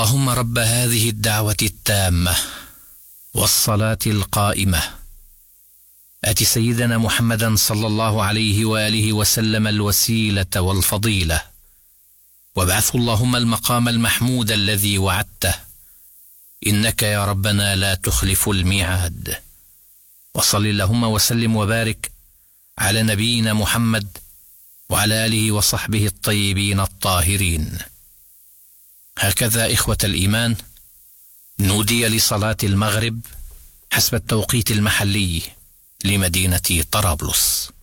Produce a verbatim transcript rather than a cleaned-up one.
اللهم رب هذه الدعوة التامة والصلاة القائمة آت سيدنا محمدا صلى الله عليه وآله وسلم الوسيلة والفضيلة، وابعثه اللهم المقام المحمود الذي وعدته، إنك يا ربنا لا تخلف الميعاد. وصل اللهم وسلم وبارك على نبينا محمد وعلى آله وصحبه الطيبين الطاهرين. هكذا إخوة الإيمان نودي لصلاة المغرب حسب التوقيت المحلي لمدينة طرابلس.